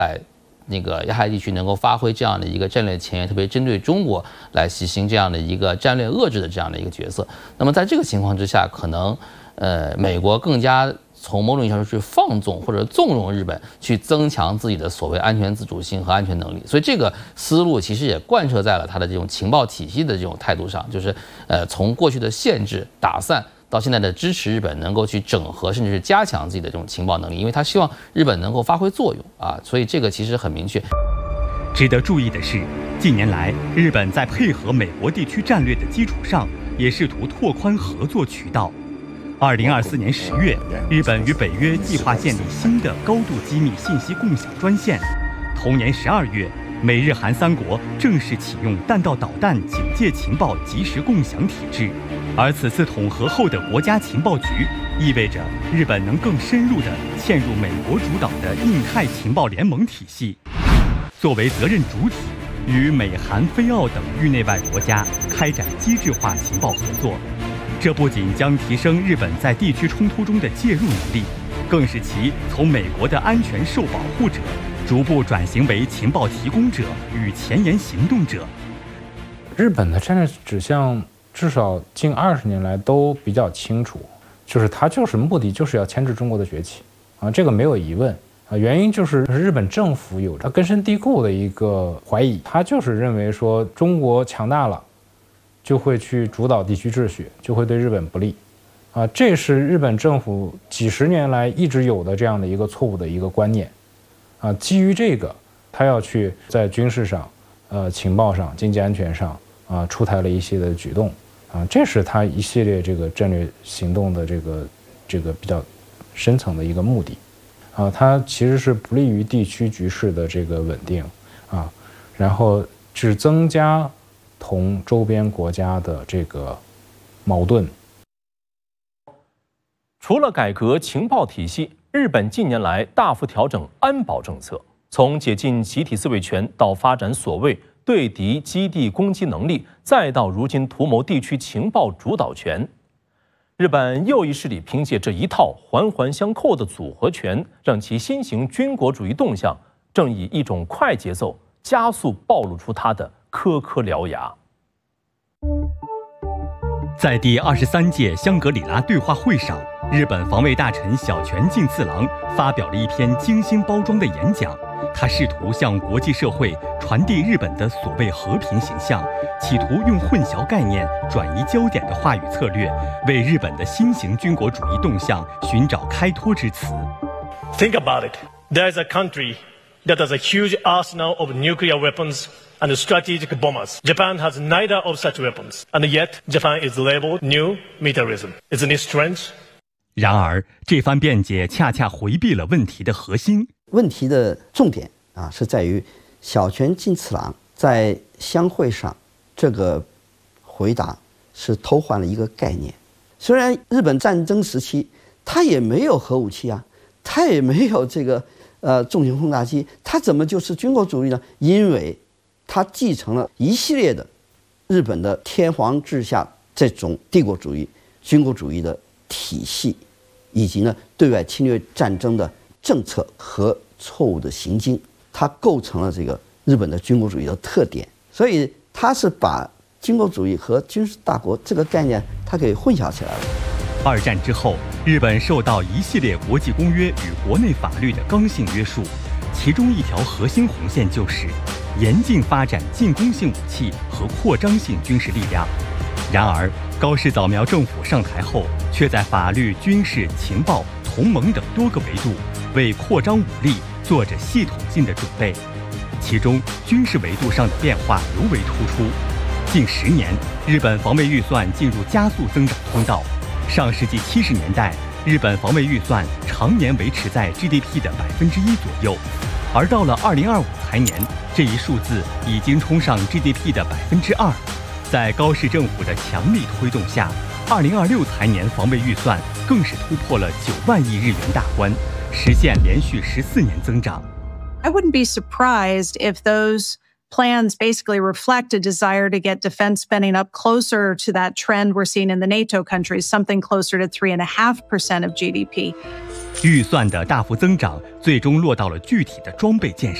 那个亚太地区能够发挥这样的一个战略前沿，特别针对中国来实行这样的一个战略遏制的这样的一个角色。那么在这个情况之下，可能美国更加从某种意义上去放纵或者纵容日本去增强自己的所谓安全自主性和安全能力，所以这个思路其实也贯彻在了他的这种情报体系的这种态度上，就是从过去的限制打散到现在的支持日本能够去整合甚至是加强自己的这种情报能力，因为他希望日本能够发挥作用啊，所以这个其实很明确。 值得注意的是，近年来日本在配合美国地区战略的基础上，也试图拓宽合作渠道。2024年10月，日本与北约计划建立新的高度机密信息共享专线。同年12月，美日韩三国正式启用弹道导弹警戒情报即时共享体制。而此次统合后的国家情报局，意味着日本能更深入地嵌入美国主导的印太情报联盟体系。作为责任主体，与美韩菲澳等域内外国家开展机制化情报合作，这不仅将提升日本在地区冲突中的介入能力，更使其从美国的安全受保护者逐步转型为情报提供者与前沿行动者。 日本的战略指向至少近20年来都比较清楚，就是它就是目的就是要牵制中国的崛起啊，这个没有疑问啊。原因就是日本政府有着根深蒂固的一个怀疑，他就是认为说中国强大了，就会去主导地区秩序，就会对日本不利啊。这是日本政府几十年来一直有的这样的一个错误的一个观念啊。基于这个，他要去在军事上、情报上、经济安全上啊出台了一系列的举动。啊，这是他一系列这个战略行动的这个比较深层的一个目的，啊，它其实是不利于地区局势的这个稳定，啊，然后只增加同周边国家的这个矛盾。 除了改革情报体系，日本近年来大幅调整安保政策，从解禁集体自卫权到发展所谓对敌基地攻击能力，再到如今图谋地区情报主导权，日本右翼势力凭借这一套环环相扣的组合拳，让其新型军国主义动向正以一种快节奏加速暴露出它的颗颗獠牙。 在第23届香格里拉对话会上，日本防卫大臣小泉进次郎发表了一篇精心包装的演讲。他试图向国际社会传递日本的所谓和平形象，企图用混淆概念、转移焦点的话语策略，为日本的新型军国主义动向寻找开脱之词。 Think about it. There is a country that has a huge arsenal of nuclear weapons and strategic bombers. Japan has neither of such weapons, and yet Japan is labeled new militarism. Isn't it strange? 然而，这番辩解恰恰回避了问题的核心。 问题的重点是在于小泉进次郎在相会上这个回答是偷换了一个概念。虽然日本战争时期他也没有核武器啊，他也没有这个重型轰炸机，他怎么就是军国主义呢？因为他继承了一系列的日本的天皇制下这种帝国主义、军国主义的体系，以及呢对外侵略战争的政策和错误的行径，它构成了这个日本的军国主义的特点。所以它是把军国主义和军事大国这个概念它给混淆起来了。 二战之后，日本受到一系列国际公约与国内法律的刚性约束，其中一条核心红线就是严禁发展进攻性武器和扩张性军事力量。然而，高市早苗政府上台后，却在法律、军事、情报、同盟等多个维度为扩张武力做着系统性的准备。其中，军事维度上的变化尤为突出。近10年，日本防卫预算进入加速增长通道。上世纪70年代，日本防卫预算常年维持在 GDP 的1%左右，而到了2025财年，这一数字已经冲上 GDP 的2%。在高市政府的强力推动下，2026财年防卫预算更是突破了9万亿日元大关，实现连续14年增长。 I wouldn't be surprised if those plans basically reflect a desire to get defense spending up closer to that trend we're seeing in the NATO countries, something closer to 3.5% of GDP. 预算的大幅增长，最终落到了具体的装备建设。